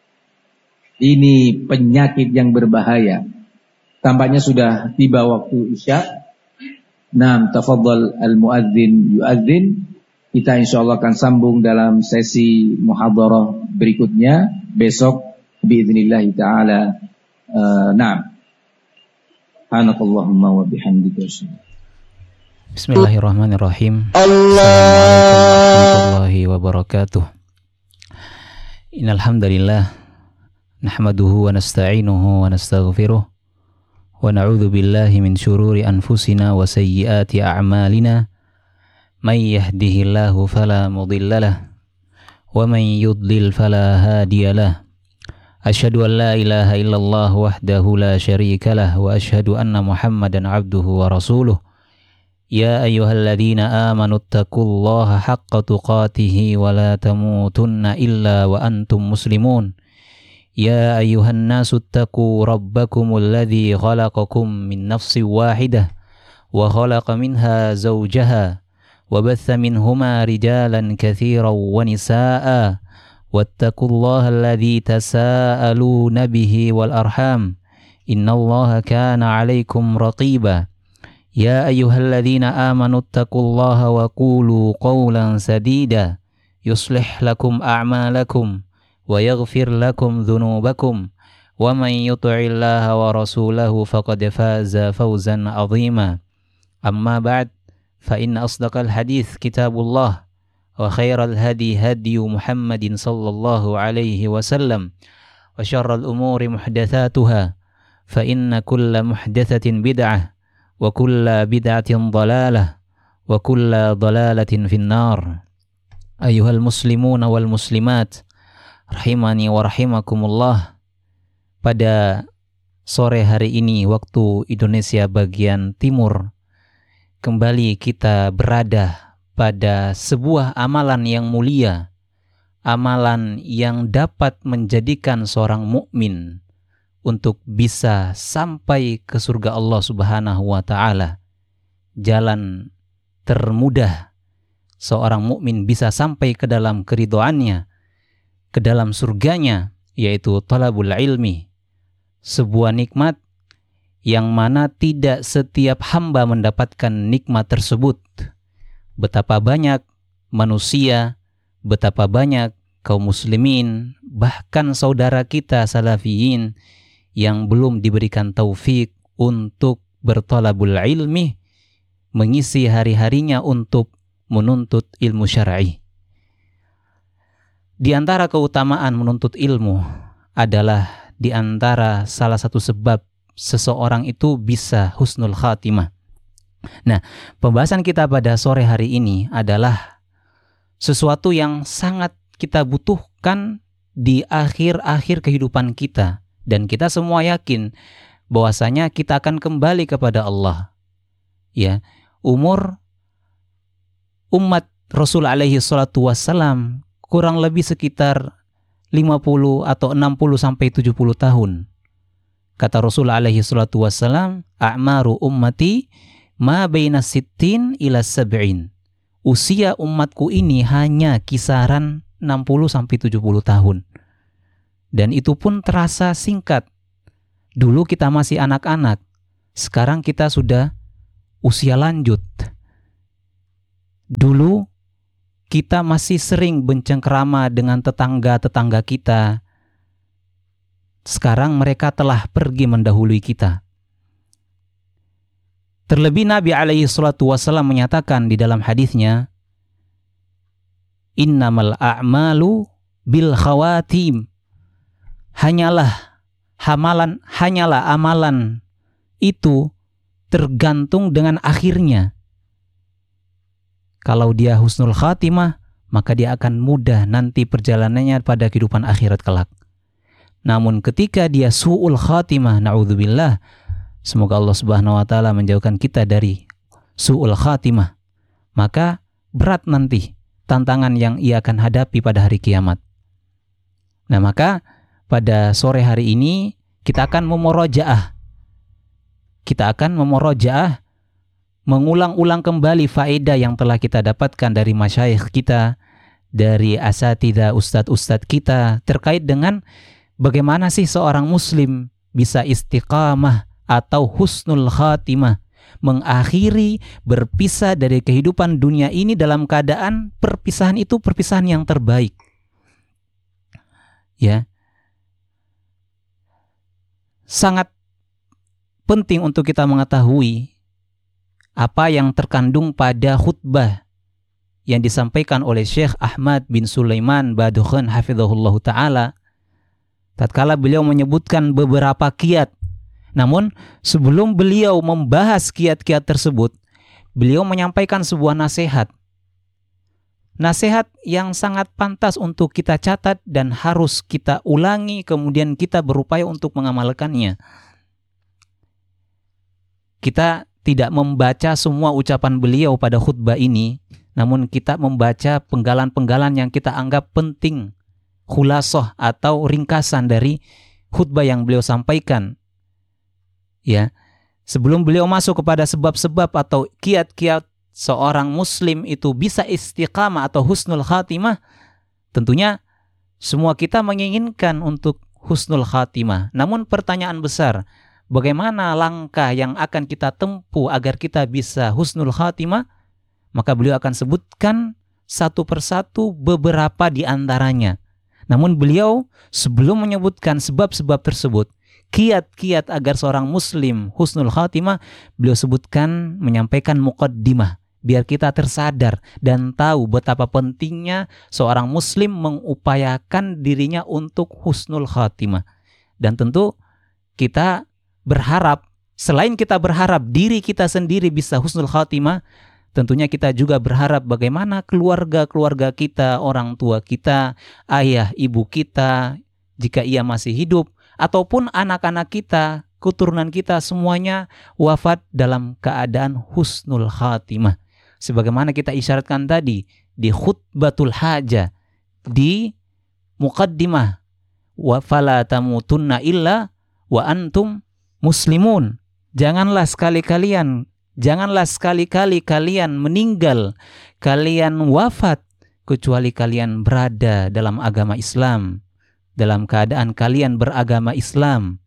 Speaker 2: Ini penyakit yang berbahaya. Tampaknya sudah tiba waktu isya. Naam, tafadhal al-muadzin yuadzin. Kita insyaallah akan sambung dalam sesi muhadharah berikutnya besok biidznillah taala. Uh, naam. Subhanakallahumma wa bihamdika.
Speaker 1: Bismillahirrahmanirrahim. Assalamualaikum warahmatullahi wabarakatuh. Innal hamdalillah nahmaduhu wa nasta'inuhu wa nastaghfiruh wa na'udzu billahi min syururi anfusina wa sayyiati a'malina. May yahdihillahu fala mudhillalah wa may yudlil fala hadiyalah. Asyhadu an la ilaha illallah wahdahu la syarikalah wa asyhadu anna Muhammadan abduhu wa rasuluh. Ya ayyuhalladzina amanu taqullaha haqqa tuqatih wa la tamutunna illa wa antum muslimun. Ya ayyuhan nasu taqu rabbakumul ladzi khalaqakum min nafsin wahidah wa khalaqa minha zawjaha wa batha minhuma rijalan katsiran wa nisaa'a wattaqullaha alladzi tasaaluna bihi wal arham innallaha kana 'alaikum raqiba. Ya ayyuhalladzina amanu taqullaha wa qulu qawlan sadida yuslih lakum a'malakum wa yaghfir lakum dhunubakum wa man yuti'illaha wa rasulahu faqad faza fawzan 'azima. Amma ba'd, fa inna asdaqal hadits kitabullah wa khairal hadi hadi Muhammadin sallallahu alaihi wasallam wa syarral umuri muhdatsatuha fa inna kulla muhdatsatin bid'ah wa kulla bid'atin dhalalah wa kulla dhalalatin finnar. Ayuhal muslimun wal muslimat rahimani wa rahimakumullah. Pada sore hari ini waktu Indonesia bagian timur, kembali kita berada pada sebuah amalan yang mulia, amalan yang dapat menjadikan seorang mukmin untuk bisa sampai ke surga Allah Subhanahu wa taala. Jalan termudah seorang mukmin bisa sampai ke dalam keridhaannya, ke dalam surganya, yaitu talabul ilmi. Sebuah nikmat yang mana tidak setiap hamba mendapatkan nikmat tersebut. Betapa banyak manusia, betapa banyak kaum muslimin, bahkan saudara kita salafiyin yang belum diberikan taufik untuk bertalabul ilmi, mengisi hari-harinya untuk menuntut ilmu syar'i. Di antara keutamaan menuntut ilmu adalah di antara salah satu sebab seseorang itu bisa husnul khatimah. Nah, pembahasan kita pada sore hari ini adalah sesuatu yang sangat kita butuhkan di akhir-akhir kehidupan kita. Dan kita semua yakin bahwasanya kita akan kembali kepada Allah. Ya, umur umat Rasul alaihi salatu wassalam kurang lebih sekitar lima puluh atau enam puluh sampai tujuh puluh tahun. Kata Rasul alaihi salatu wassalam, a'maru ummati ma baina sittin ila sab'in. Usia umatku ini hanya kisaran enam puluh sampai tujuh puluh tahun. Dan itu pun terasa singkat. Dulu kita masih anak-anak, sekarang kita sudah usia lanjut. Dulu kita masih sering bercengkerama dengan tetangga-tetangga kita. Sekarang mereka telah pergi mendahului kita. Terlebih Nabi alaihi salatu wasallam menyatakan di dalam hadisnya, innamal a'malu bil khawatim. Hanyalah amalan, hanyalah amalan itu tergantung dengan akhirnya. Kalau dia husnul khatimah, maka dia akan mudah nanti perjalanannya pada kehidupan akhirat kelak. Namun ketika dia su'ul khatimah, na'udzubillah, semoga Allah Subhanahu wa taala menjauhkan kita dari su'ul khatimah, maka berat nanti tantangan yang ia akan hadapi pada hari kiamat. Nah, maka pada sore hari ini kita akan memurajaah. Kita akan memurajaah, mengulang-ulang kembali faedah yang telah kita dapatkan dari masyayikh kita, dari asatidzah ustadz-ustadz kita terkait dengan bagaimana sih seorang muslim bisa istiqamah atau husnul khatimah, mengakhiri, berpisah dari kehidupan dunia ini dalam keadaan perpisahan itu perpisahan yang terbaik. Ya. Sangat penting untuk kita mengetahui apa yang terkandung pada khutbah yang disampaikan oleh Syekh Ahmad bin Sulaiman Badukhan hafizahullah ta'ala tatkala beliau menyebutkan beberapa kiat. Namun sebelum beliau membahas kiat-kiat tersebut, beliau menyampaikan sebuah nasihat. Nasihat yang sangat pantas untuk kita catat dan harus kita ulangi, kemudian kita berupaya untuk mengamalkannya. Kita tidak membaca semua ucapan beliau pada khutbah ini, namun kita membaca penggalan-penggalan yang kita anggap penting, khulasah atau ringkasan dari khutbah yang beliau sampaikan. Ya, sebelum beliau masuk kepada sebab-sebab atau kiat-kiat seorang muslim itu bisa istiqamah atau husnul khatimah, tentunya semua kita menginginkan untuk husnul khatimah. Namun pertanyaan besar, bagaimana langkah yang akan kita tempuh agar kita bisa husnul khatimah? Maka beliau akan sebutkan satu persatu beberapa di antaranya. Namun beliau sebelum menyebutkan sebab-sebab tersebut, kiat-kiat agar seorang muslim husnul khatimah, beliau sebutkan, menyampaikan muqaddimah biar kita tersadar dan tahu betapa pentingnya seorang muslim mengupayakan dirinya untuk husnul khatimah. Dan tentu kita berharap, selain kita berharap diri kita sendiri bisa husnul khatimah, tentunya kita juga berharap bagaimana keluarga-keluarga kita, orang tua kita, ayah, ibu kita, jika ia masih hidup, ataupun anak-anak kita, keturunan kita, semuanya wafat dalam keadaan husnul khatimah. Sebagaimana kita isyaratkan tadi di khutbatul hajah, di muqaddimah, wa fala tamutunna illa wa antum muslimun. Janganlah sekali-kalian, janganlah sekali-kali kalian meninggal, kalian wafat, kecuali kalian berada dalam agama Islam, dalam keadaan kalian beragama Islam.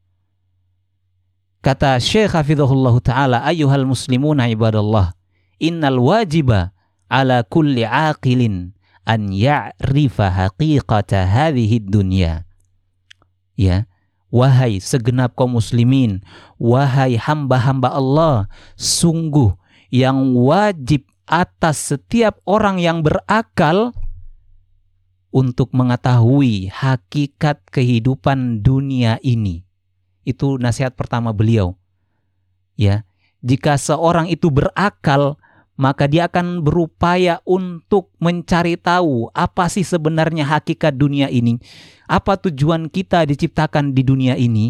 Speaker 1: Kata Syekh hafizahullah ta'ala, ayyuhal muslimuna ibadallah, innal wajiba ala kulli aqilin an ya'rifa haqiqata hadhihi dunya. Ya, wahai segenap kaum muslimin, wahai hamba-hamba Allah, sungguh yang wajib atas setiap orang yang berakal untuk mengetahui hakikat kehidupan dunia ini. Itu nasihat pertama beliau. Ya, jika seorang itu berakal, maka dia akan berupaya untuk mencari tahu apa sih sebenarnya hakikat dunia ini. Apa tujuan kita diciptakan di dunia ini?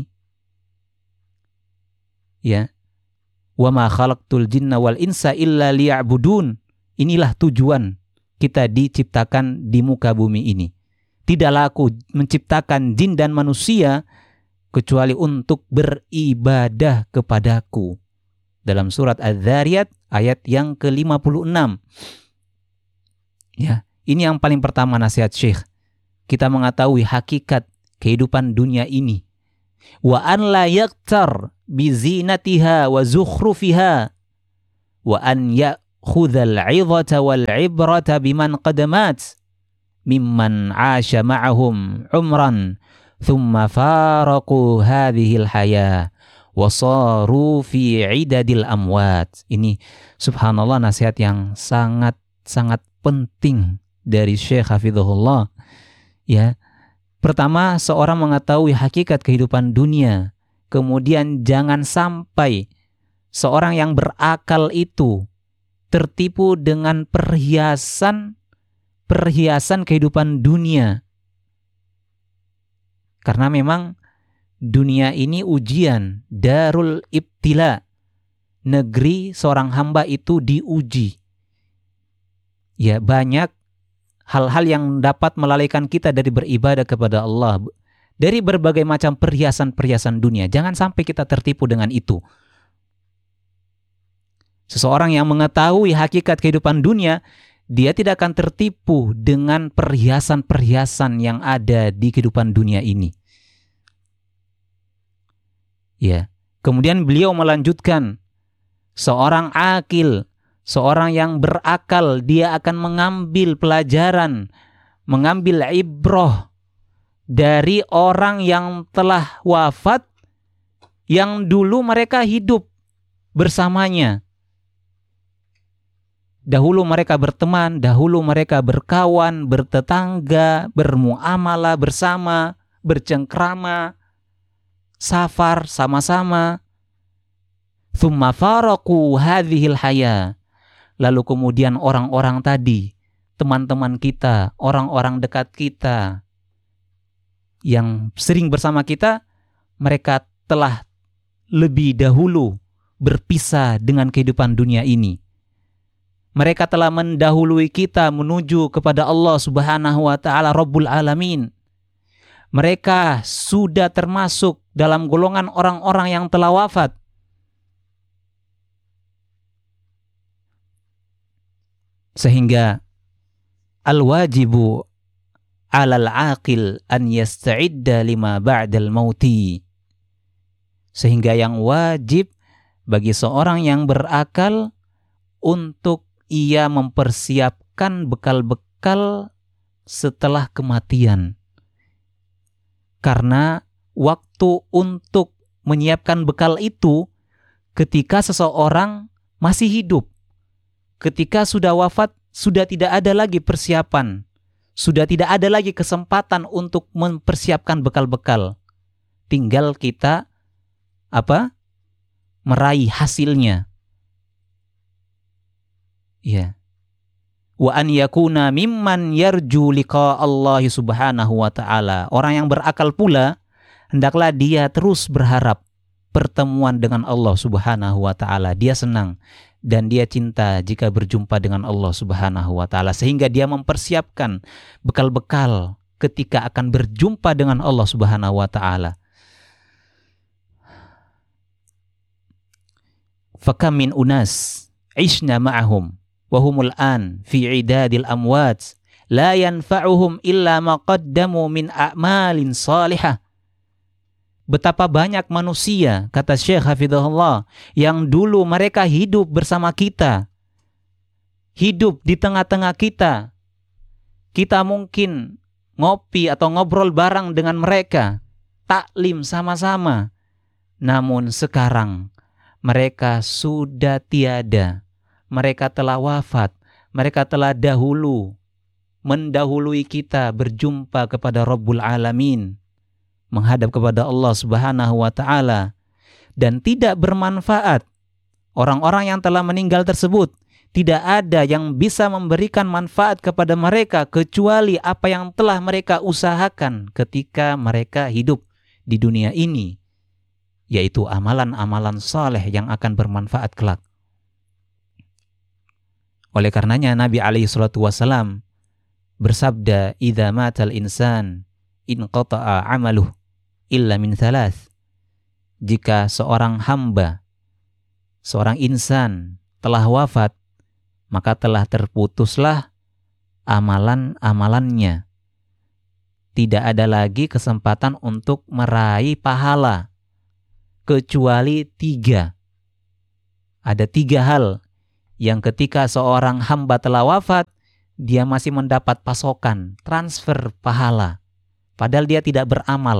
Speaker 1: Ya. Wa ma khalaqtul jinna wal insa illa liya'budun. Inilah tujuan kita diciptakan di muka bumi ini. Tidaklah aku menciptakan jin dan manusia kecuali untuk beribadah kepadaku. Dalam surat Az-Zariyat ayat yang ke lima puluh enam. Ya, ini yang paling pertama nasihat Syekh. Kita mengetahui hakikat
Speaker 3: kehidupan dunia ini. Wa an la yaktar bi zinatiha wa zukhrufiha wa an ya'khudhal 'idhata wal 'ibrata biman qadamat mimman 'asha ma'ahum umran thumma faraqu hadhil haya wa saru fi 'idadil amwat. Ini subhanallah nasihat yang sangat sangat penting dari Syekh Hafizahullah. Ya. Pertama, seorang mengetahui hakikat kehidupan dunia. Kemudian jangan sampai seorang yang berakal itu tertipu dengan perhiasan perhiasan kehidupan dunia. Karena memang dunia ini ujian, darul ibtila. Negeri seorang hamba itu diuji. Ya, banyak hal-hal yang dapat melalaikan kita dari beribadah kepada Allah, dari berbagai macam perhiasan-perhiasan dunia. Jangan sampai kita tertipu dengan itu. Seseorang yang mengetahui hakikat kehidupan dunia, dia tidak akan tertipu dengan perhiasan-perhiasan yang ada di kehidupan dunia ini. Ya. Kemudian beliau melanjutkan, seorang akil, seorang yang berakal, dia akan mengambil pelajaran, mengambil ibrah dari orang yang telah wafat, yang dulu mereka hidup bersamanya. Dahulu mereka berteman, dahulu mereka berkawan, bertetangga, bermuamalah bersama, bercengkrama, safar sama-sama. Thumma faraqu hadhil haya. Lalu kemudian orang-orang tadi, teman-teman kita, orang-orang dekat kita yang sering bersama kita, mereka telah lebih dahulu berpisah dengan kehidupan dunia ini. Mereka telah mendahului kita menuju kepada Allah Subhanahu wa taala Rabbul Alamin. Mereka sudah termasuk dalam golongan orang-orang yang telah wafat. Sehingga al-wajibu 'alal 'aqil an yasta'idda lima ba'dal mauti. Sehingga yang wajib bagi seorang yang berakal untuk ia mempersiapkan bekal-bekal setelah kematian. Karena waktu untuk menyiapkan bekal itu ketika seseorang masih hidup. Ketika sudah wafat, sudah tidak ada lagi persiapan. Sudah tidak ada lagi kesempatan untuk mempersiapkan bekal-bekal. Tinggal kita apa? Meraih hasilnya. Ya. Wa an yakuna mimman yarju liqa Allah Subhanahu wa taala. Orang yang berakal pula hendaklah dia terus berharap pertemuan dengan Allah Subhanahu wa taala. Dia senang dan dia cinta jika berjumpa dengan Allah Subhanahu wa taala, sehingga dia mempersiapkan bekal-bekal ketika akan berjumpa dengan Allah Subhanahu wa taala. Fakam min unas ishna ma'ahum wa humul an fi idadil amwat la yanfa'uhum illa ma qaddamu min a'malin salihah. Betapa banyak manusia, kata Syekh Hafizahullah, yang dulu mereka hidup bersama kita, hidup di tengah-tengah kita. Kita mungkin ngopi atau ngobrol bareng dengan mereka, taklim sama-sama. Namun sekarang mereka sudah tiada, mereka telah wafat, mereka telah dahulu mendahului kita berjumpa kepada Rabbul Alamin, menghadap kepada Allah Subhanahu wa taala, dan tidak bermanfaat. Orang-orang yang telah meninggal tersebut, tidak ada yang bisa memberikan manfaat kepada mereka kecuali apa yang telah mereka usahakan ketika mereka hidup di dunia ini, yaitu amalan-amalan saleh yang akan bermanfaat kelak. Oleh karenanya Nabi alaihi salatu wasalam bersabda, "Idza matal insan inqata'a 'amaluh illa min thalath." Jika seorang hamba, seorang insan telah wafat, maka telah terputuslah amalan-amalannya. tidak ada lagi kesempatan untuk meraih pahala kecuali tiga. Ada tiga hal yang ketika seorang hamba telah wafat, dia masih mendapat pasokan, transfer pahala. Padahal dia tidak beramal.